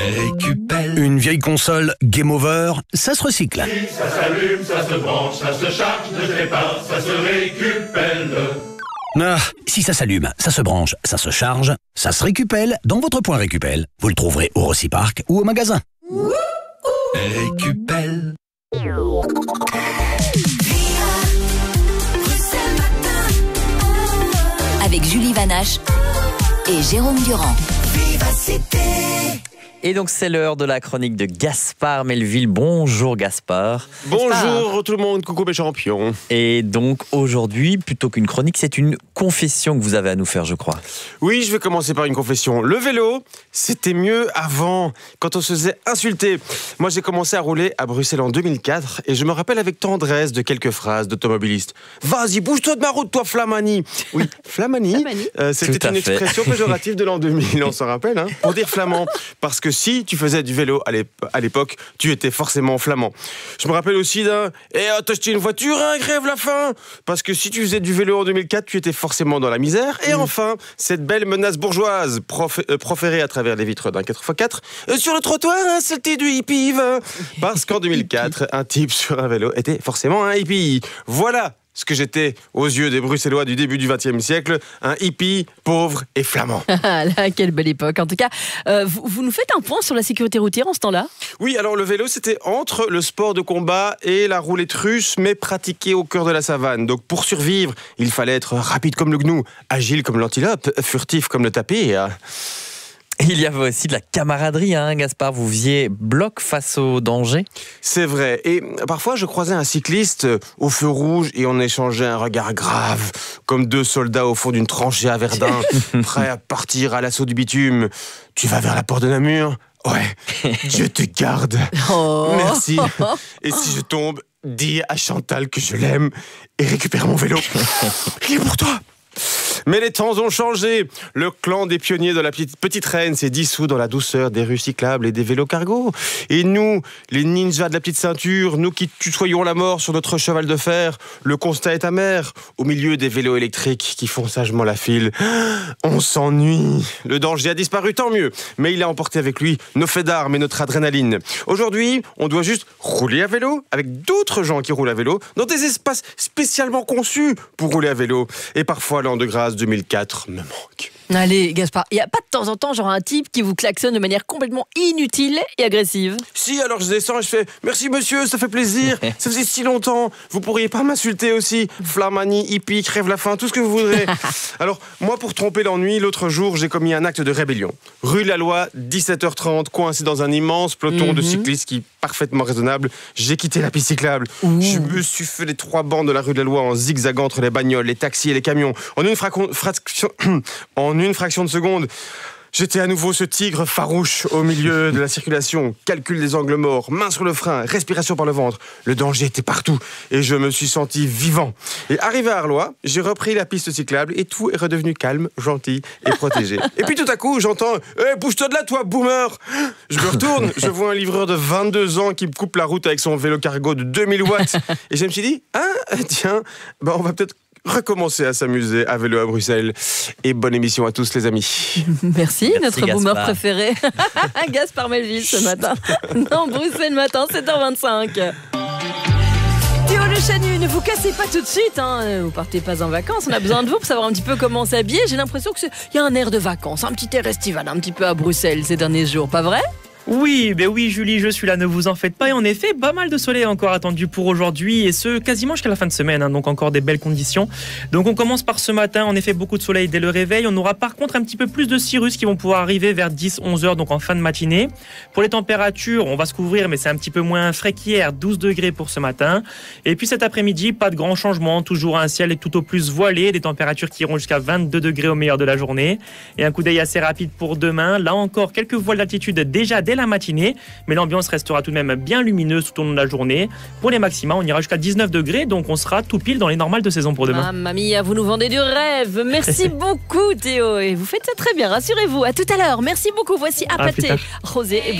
Récupelle. Une vieille console Game Over, ça se recycle. Si ça s'allume, ça se branche, ça se charge, ne sais pas, ça se récupère. Ah, si ça s'allume, ça se branche, ça se charge, ça se récupère dans votre point Récupelle. Vous le trouverez au Rocipark ou au magasin. Récupelle. Avec Julie Vanache et Jérôme Durand. Et donc c'est l'heure de la chronique de Gaspard Melville. Bonjour Gaspard. Bonjour tout le monde, coucou mes champions. Et donc aujourd'hui, plutôt qu'une chronique, c'est une confession que vous avez à nous faire, je crois. Oui, je vais commencer par une confession. Le vélo, c'était mieux avant, quand on se faisait insulter. Moi, j'ai commencé à rouler à Bruxelles en 2004 et je me rappelle avec tendresse de quelques phrases d'automobilistes. Vas-y, bouge-toi de ma route, toi, Flamani. Oui, Flamani, c'était une expression péjorative de l'an 2000, on s'en rappelle, hein, pour dire flamand. Parce que si tu faisais du vélo à l'époque, tu étais forcément flamand. Je me rappelle aussi d'un « Eh, t'as acheté une voiture, hein, crève la faim !» Parce que si tu faisais du vélo en 2004, tu étais forcément dans la misère. Et enfin, cette belle menace bourgeoise proférée à travers les vitres d'un 4x4 sur le trottoir, hein, c'était du hippie, hein. Parce qu'en 2004, un type sur un vélo était forcément un hippie. Voilà ce que j'étais aux yeux des Bruxellois du début du XXe siècle, un hippie pauvre et flamand. Là, quelle belle époque. En tout cas, vous nous faites un point sur la sécurité routière en ce temps-là ? Oui, alors le vélo, c'était entre le sport de combat et la roulette russe, mais pratiqué au cœur de la savane. Donc pour survivre, il fallait être rapide comme le gnou, agile comme l'antilope, furtif comme le tapir. Il y avait aussi de la camaraderie, hein, Gaspard. Vous faisiez bloc face au danger. C'est vrai. Et parfois, je croisais un cycliste au feu rouge et on échangeait un regard grave, comme deux soldats au fond d'une tranchée à Verdun, prêts à partir à l'assaut du bitume. Tu vas vers la porte de Namur ? Ouais. Dieu te garde. Oh. Merci. Et si je tombe, dis à Chantal que je l'aime et récupère mon vélo. Il est pour toi. Mais les temps ont changé. Le clan des pionniers de la petite reine s'est dissous dans la douceur des rues cyclables et des vélos cargo. Et nous, les ninjas de la petite ceinture, nous qui tutoyons la mort sur notre cheval de fer, le constat est amer. Au milieu des vélos électriques qui font sagement la file, on s'ennuie. Le danger a disparu, tant mieux. Mais il a emporté avec lui nos faits d'armes et notre adrénaline. Aujourd'hui, on doit juste rouler à vélo avec d'autres gens qui roulent à vélo dans des espaces spécialement conçus pour rouler à vélo. Et parfois, l'an de grâce 2004 me manque. Allez, Gaspard, il n'y a pas de temps en temps genre un type qui vous klaxonne de manière complètement inutile et agressive ? Si, alors je descends et je fais « Merci monsieur, ça fait plaisir, ça faisait si longtemps, vous pourriez pas m'insulter aussi, Flamani, hippie, crève la faim, tout ce que vous voudrez. » Alors, moi pour tromper l'ennui, l'autre jour, j'ai commis un acte de rébellion. Rue la Loi, 17h30, coincé dans un immense peloton de cyclistes qui, parfaitement raisonnable, j'ai quitté la piste cyclable. Je me suis fait les 3 bancs de la rue de la Loi en zigzagant entre les bagnoles, les taxis et les camions. En une fraction de seconde, j'étais à nouveau ce tigre farouche au milieu de la circulation. Calcul des angles morts, main sur le frein, respiration par le ventre. Le danger était partout et je me suis senti vivant. Et arrivé à Arlois, j'ai repris la piste cyclable et tout est redevenu calme, gentil et protégé. Et puis tout à coup, j'entends « Hey, bouge-toi de là, toi, boomer !» Je me retourne, je vois un livreur de 22 ans qui me coupe la route avec son vélo cargo de 2000 watts. Et je me suis dit « Ah, tiens, on va peut-être recommencer à s'amuser à vélo à Bruxelles. » Et bonne émission à tous les amis. Merci notre Gaspard. boomer préféré. Gaspard Melville ce matin. Non, Bruxelles matin, 7h25. Théo Le Chanu, ne vous cassez pas tout de suite, hein. Vous partez pas en vacances, on a besoin de vous pour savoir un petit peu comment s'habiller. J'ai l'impression qu'il y a un air de vacances, un petit air estival, un petit peu à Bruxelles ces derniers jours, pas vrai ? Oui, Julie, je suis là, ne vous en faites pas. Et en effet, pas mal de soleil encore attendu pour aujourd'hui et ce, quasiment jusqu'à la fin de semaine, hein, donc encore des belles conditions. Donc on commence par ce matin, en effet, beaucoup de soleil dès le réveil. On aura par contre un petit peu plus de cirrus qui vont pouvoir arriver vers 10-11 heures, donc en fin de matinée. Pour les températures, on va se couvrir, mais c'est un petit peu moins frais qu'hier, 12 degrés pour ce matin. Et puis cet après-midi, pas de grand changement, toujours un ciel tout au plus voilé, des températures qui iront jusqu'à 22 degrés au meilleur de la journée. Et un coup d'œil assez rapide pour demain. Là encore, quelques voiles d'altitude déjà dès la matinée, mais l'ambiance restera tout de même bien lumineuse tout au long de la journée. Pour les maxima, on ira jusqu'à 19 degrés, donc on sera tout pile dans les normales de saison pour demain. Mamma mia, vous nous vendez du rêve. Merci beaucoup Théo, et vous faites ça très bien, rassurez-vous. À tout à l'heure, merci beaucoup. Voici Apaté, Rosé et